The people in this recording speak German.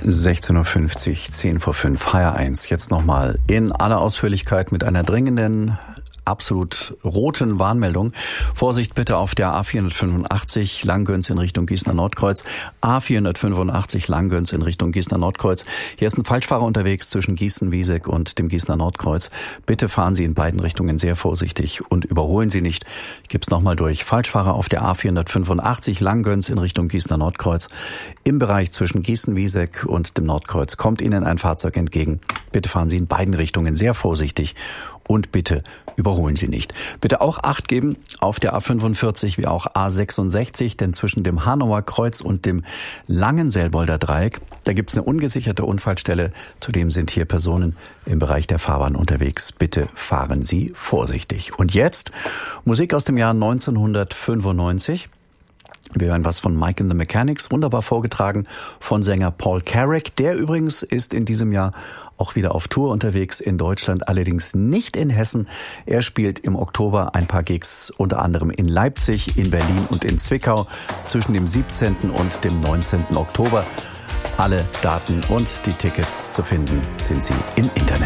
16.50 Uhr, 10 vor 5, HR1. Jetzt nochmal in aller Ausführlichkeit mit einer dringenden, absolut roten Warnmeldung. Vorsicht bitte auf der A485 Langgöns in Richtung Gießener Nordkreuz. A485 Langgöns in Richtung Gießener Nordkreuz. Hier ist ein Falschfahrer unterwegs zwischen Gießen-Wieseck und dem Gießener Nordkreuz. Bitte fahren Sie in beiden Richtungen sehr vorsichtig und überholen Sie nicht. Ich gebe es nochmal durch. Falschfahrer auf der A485 Langgöns in Richtung Gießener Nordkreuz. Im Bereich zwischen Gießen-Wieseck und dem Nordkreuz kommt Ihnen ein Fahrzeug entgegen. Bitte fahren Sie in beiden Richtungen sehr vorsichtig. Und bitte überholen Sie nicht. Bitte auch Acht geben auf der A45 wie auch A66, denn zwischen dem Hanauer Kreuz und dem Langenselbolder Dreieck, da gibt es eine ungesicherte Unfallstelle. Zudem sind hier Personen im Bereich der Fahrbahn unterwegs. Bitte fahren Sie vorsichtig. Und jetzt Musik aus dem Jahr 1995. Wir hören was von Mike and the Mechanics, wunderbar vorgetragen von Sänger Paul Carrack. Der übrigens ist in diesem Jahr auch wieder auf Tour unterwegs in Deutschland, allerdings nicht in Hessen. Er spielt im Oktober ein paar Gigs, unter anderem in Leipzig, in Berlin und in Zwickau zwischen dem 17. und dem 19. Oktober. Alle Daten und die Tickets zu finden sind Sie im Internet.